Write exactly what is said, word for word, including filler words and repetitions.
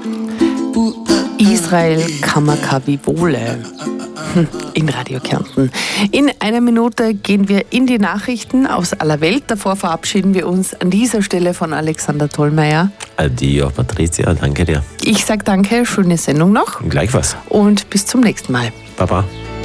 Israel Kammerkavivole in Radio Kärnten. In einer Minute gehen wir in die Nachrichten aus aller Welt. Davor verabschieden wir uns an dieser Stelle von Alexander Tollmeier. Adio, Patricia, danke dir. Ich sage danke, schöne Sendung noch. Gleich was. Und bis zum nächsten Mal. Baba.